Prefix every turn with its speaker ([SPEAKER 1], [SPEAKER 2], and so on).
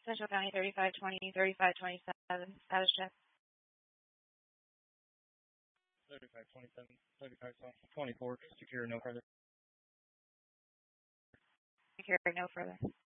[SPEAKER 1] Central County 3520, 3527. Status check.
[SPEAKER 2] 3527, 3524. Secure, no further.
[SPEAKER 1] Secure, no further.